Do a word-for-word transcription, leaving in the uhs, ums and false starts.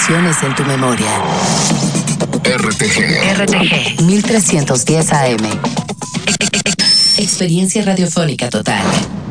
emociones en tu memoria. R T G. R T G mil trescientos diez A M. Experiencia radiofónica total.